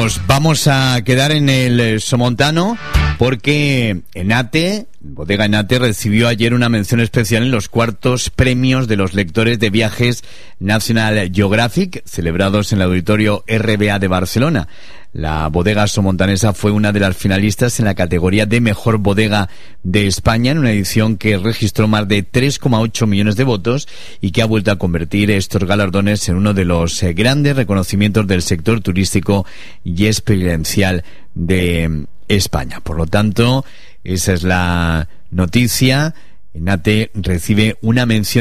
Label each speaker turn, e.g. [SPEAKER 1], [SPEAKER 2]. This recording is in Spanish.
[SPEAKER 1] Nos vamos a quedar en el somontano porque Bodega Enate recibió ayer una mención especial en los cuartos premios de los lectores de viajes National Geographic, celebrados en el Auditorio RBA de Barcelona. La bodega somontanesa fue una de las finalistas en la categoría de Mejor Bodega de España, en una edición que registró más de 3,8 millones de votos y que ha vuelto a convertir estos galardones en uno de los grandes reconocimientos del sector turístico y experiencial de España. Por lo tanto, esa es la noticia. Enate recibe una mención